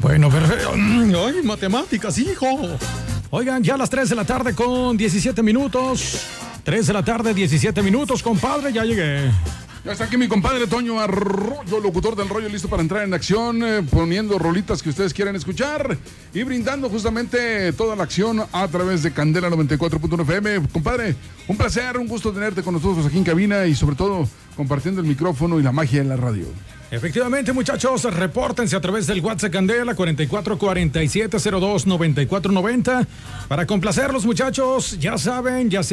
Bueno, perfecto. Ay, matemáticas, hijo. Oigan, ya a las 3 de la tarde con 17 minutos. 3 de la tarde, 17 minutos, compadre, ya llegué. Ya está aquí mi compadre Toño Arroyo, locutor del rollo, listo para entrar en acción, poniendo rolitas que ustedes quieran escuchar y brindando justamente toda la acción a través de Candela 94.1 FM. Compadre, un placer, un gusto tenerte con nosotros aquí en cabina y sobre todo compartiendo el micrófono y la magia de la radio. Efectivamente, muchachos, repórtense a través del WhatsApp Candela 4447029490 para complacerlos, muchachos. Ya saben, ya sea